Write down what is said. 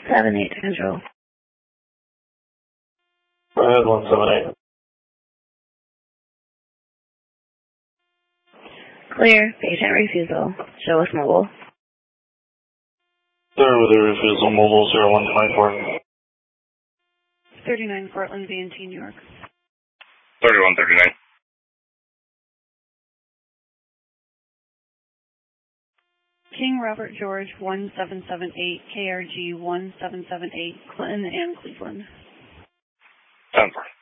7-8 Central. Go ahead, 178. Clear. Patient refusal. Show us mobile. There with a refusal, mobile 0124. 39 Cortland, V&T, New York. 3139. King Robert George 1778, KRG 1778, Clinton and Cleveland. 10-4.